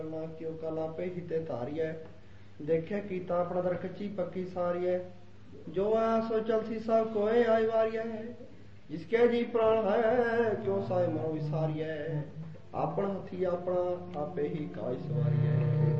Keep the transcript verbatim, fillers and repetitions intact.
ना क्यों कला पे हिते तारिय देखे कीता अपना दर कच्ची पक्की सारी है जो है सो चलसी सब कोई आई वारी है जिसके जी प्राण है क्यों साए मनो विसारी है अपना हथी अपना आपे ही काज सवारी है।